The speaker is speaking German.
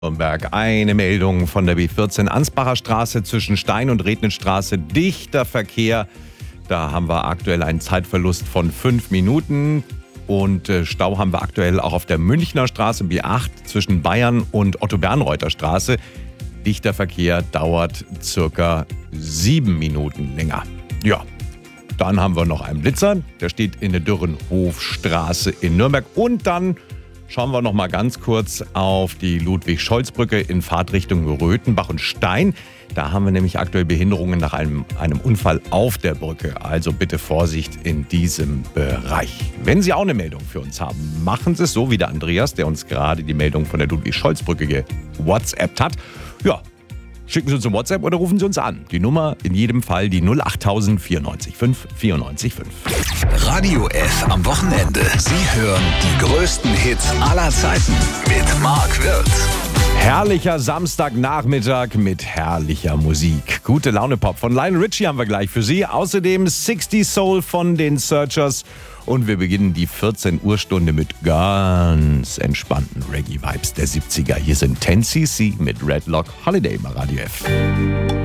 Nürnberg. Eine Meldung von der B14 Ansbacher Straße zwischen Stein und Rednitzstraße. Dichter Verkehr. Da haben wir aktuell einen Zeitverlust von 5 Minuten. Und Stau haben wir aktuell auch auf der Münchner Straße B8 zwischen Bayern und Otto-Bernreuther Straße. Dichter Verkehr dauert circa 7 Minuten länger. Ja, dann haben wir noch einen Blitzer. Der steht in der Dürrenhofstraße in Nürnberg. Und dann schauen wir noch mal ganz kurz auf die Ludwig-Scholz-Brücke in Fahrtrichtung Röthenbach und Stein. Da haben wir nämlich aktuell Behinderungen nach einem Unfall auf der Brücke. Also bitte Vorsicht in diesem Bereich. Wenn Sie auch eine Meldung für uns haben, machen Sie es so wie der Andreas, der uns gerade die Meldung von der Ludwig-Scholz-Brücke gewhatsappt hat. Ja, schicken Sie uns ein WhatsApp oder rufen Sie uns an. Die Nummer in jedem Fall die 08000 94 5 94 5. Radio F am Wochenende. Sie hören die größten Hits aller Zeiten mit Marc Wirth. Herrlicher Samstagnachmittag mit herrlicher Musik. Gute Laune Pop von Lionel Richie haben wir gleich für Sie. Außerdem 60 Soul von den Searchers. Und wir beginnen die 14 Uhr Stunde mit ganz entspannten Reggae-Vibes der 70er. Hier sind 10cc mit Red Lock Holiday bei Radio F.